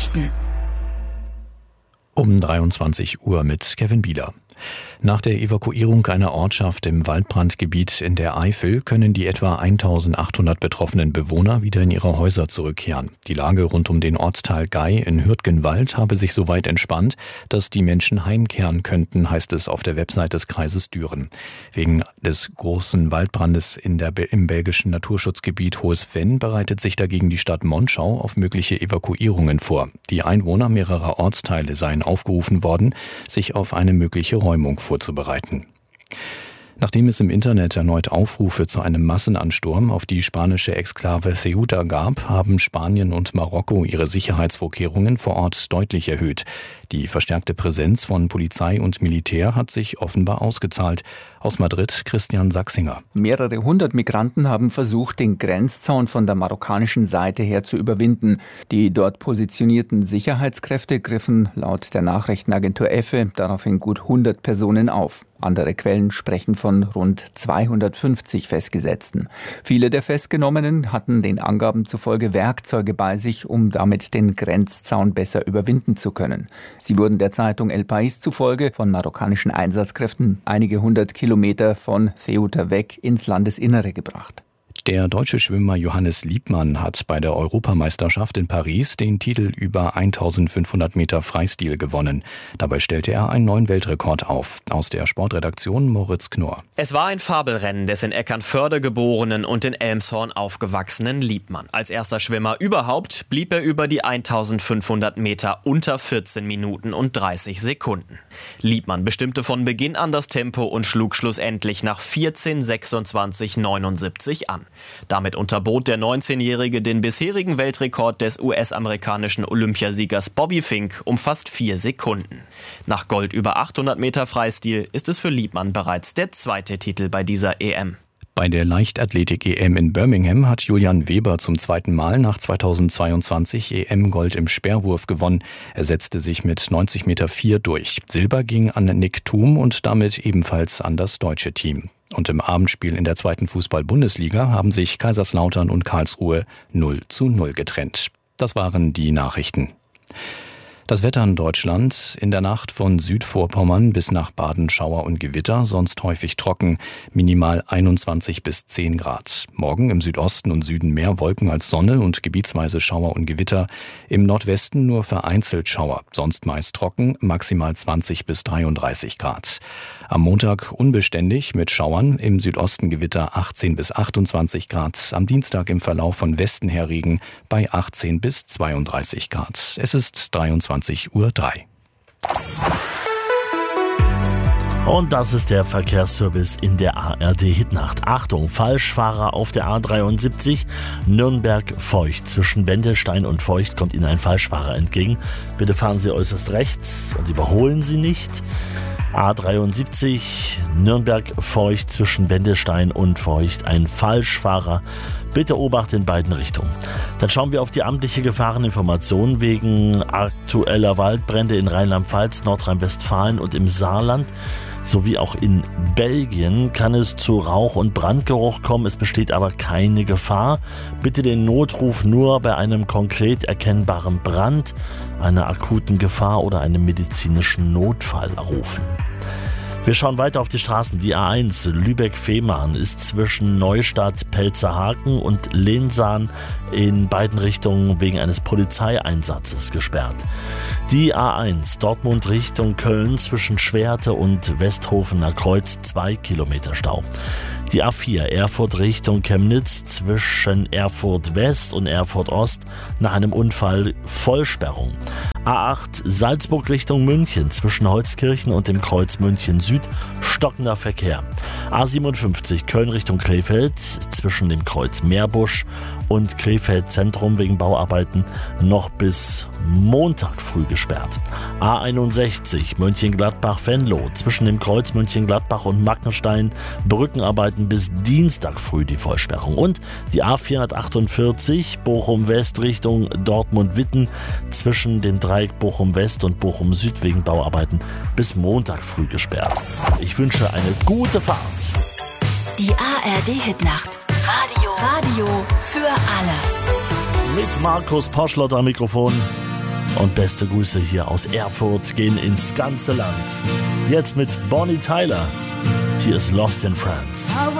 Nachrichten. Um 23 Uhr mit Kevin Bieler. Nach der Evakuierung einer Ortschaft im Waldbrandgebiet in der Eifel können die etwa 1800 betroffenen Bewohner wieder in ihre Häuser zurückkehren. Die Lage rund um den Ortsteil Gei in Hürtgenwald habe sich soweit entspannt, dass die Menschen heimkehren könnten, heißt es auf der Website des Kreises Düren. Wegen des großen Waldbrandes im belgischen Naturschutzgebiet Hohes Venn bereitet sich dagegen die Stadt Monschau auf mögliche Evakuierungen vor. Die Einwohner mehrerer Ortsteile seien aufgerufen worden, sich auf eine mögliche Räumung vorzubereiten. Nachdem es im Internet erneut Aufrufe zu einem Massenansturm auf die spanische Exklave Ceuta gab, haben Spanien und Marokko ihre Sicherheitsvorkehrungen vor Ort deutlich erhöht. Die verstärkte Präsenz von Polizei und Militär hat sich offenbar ausgezahlt. Aus Madrid Christian Sachsinger. Mehrere hundert Migranten haben versucht, den Grenzzaun von der marokkanischen Seite her zu überwinden. Die dort positionierten Sicherheitskräfte griffen laut der Nachrichtenagentur EFE daraufhin gut 100 Personen auf. Andere Quellen sprechen von rund 250 Festgesetzten. Viele der Festgenommenen hatten den Angaben zufolge Werkzeuge bei sich, um damit den Grenzzaun besser überwinden zu können. Sie wurden der Zeitung El País zufolge von marokkanischen Einsatzkräften einige hundert Kilometer von Ceuta weg ins Landesinnere gebracht. Der deutsche Schwimmer Johannes Liebmann hat bei der Europameisterschaft in Paris den Titel über 1500 Meter Freistil gewonnen. Dabei stellte er einen neuen Weltrekord auf. Aus der Sportredaktion Moritz Knorr. Es war ein Fabelrennen des in Eckernförde geborenen und in Elmshorn aufgewachsenen Liebmann. Als erster Schwimmer überhaupt blieb er über die 1500 Meter unter 14 Minuten und 30 Sekunden. Liebmann bestimmte von Beginn an das Tempo und schlug schlussendlich nach 14:26:79 an. Damit unterbot der 19-Jährige den bisherigen Weltrekord des US-amerikanischen Olympiasiegers Bobby Fink um fast 4 Sekunden. Nach Gold über 800 Meter Freistil ist es für Liebmann bereits der zweite Titel bei dieser EM. Bei der Leichtathletik-EM in Birmingham hat Julian Weber zum zweiten Mal nach 2022 EM-Gold im Speerwurf gewonnen. Er setzte sich mit 90,04 Meter durch. Silber ging an Nick Thum und damit ebenfalls an das deutsche Team. Und im Abendspiel in der zweiten Fußball-Bundesliga haben sich Kaiserslautern und Karlsruhe 0:0 getrennt. Das waren die Nachrichten. Das Wetter in Deutschland: in der Nacht von Südvorpommern bis nach Baden Schauer und Gewitter, sonst häufig trocken, minimal 21 bis 10 Grad. Morgen im Südosten und Süden mehr Wolken als Sonne und gebietsweise Schauer und Gewitter. Im Nordwesten nur vereinzelt Schauer, sonst meist trocken, maximal 20 bis 33 Grad. Am Montag unbeständig mit Schauern, im Südosten Gewitter 18 bis 28 Grad. Am Dienstag im Verlauf von Westen her Regen bei 18 bis 32 Grad. Es ist 23:03 Uhr. Und das ist der Verkehrsservice in der ARD-Hitnacht. Achtung, Falschfahrer auf der A73 Nürnberg-Feucht. Zwischen Wendelstein und Feucht kommt Ihnen ein Falschfahrer entgegen. Bitte fahren Sie äußerst rechts und überholen Sie nicht. A73 Nürnberg-Feucht, zwischen Wendelstein und Feucht ein Falschfahrer. Bitte Obacht in beiden Richtungen. Dann schauen wir auf die amtliche Gefahreninformation wegen aktueller Waldbrände in Rheinland-Pfalz, Nordrhein-Westfalen und im Saarland. Sowie auch in Belgien kann es zu Rauch- und Brandgeruch kommen. Es besteht aber keine Gefahr. Bitte den Notruf nur bei einem konkret erkennbaren Brand, einer akuten Gefahr oder einem medizinischen Notfall rufen. Wir schauen weiter auf die Straßen. Die A1 Lübeck-Fehmarn ist zwischen Neustadt, Pelzerhaken und Lensahn in beiden Richtungen wegen eines Polizeieinsatzes gesperrt. Die A1 Dortmund Richtung Köln zwischen Schwerte und Westhofener Kreuz 2 Kilometer Stau. Die A4 Erfurt Richtung Chemnitz zwischen Erfurt West und Erfurt Ost nach einem Unfall Vollsperrung. A8 Salzburg Richtung München zwischen Holzkirchen und dem Kreuz München Süd stockender Verkehr. A57 Köln Richtung Krefeld zwischen dem Kreuz Meerbusch und Krefeld Zentrum wegen Bauarbeiten noch bis Montag früh gesperrt. A61 Mönchengladbach-Venlo zwischen dem Kreuz Mönchengladbach und Mackenstein Brückenarbeiten bis Dienstag früh die Vollsperrung. Und die A448 Bochum West Richtung Dortmund-Witten zwischen dem Dreieck Bochum West und Bochum Süd wegen Bauarbeiten bis Montag früh gesperrt. Ich wünsche eine gute Fahrt. Die ARD-Hitnacht. Radio für alle. Mit Markus Poschlott am Mikrofon. Und beste Grüße hier aus Erfurt gehen ins ganze Land. Jetzt mit Bonnie Tyler. Hier ist Lost in France.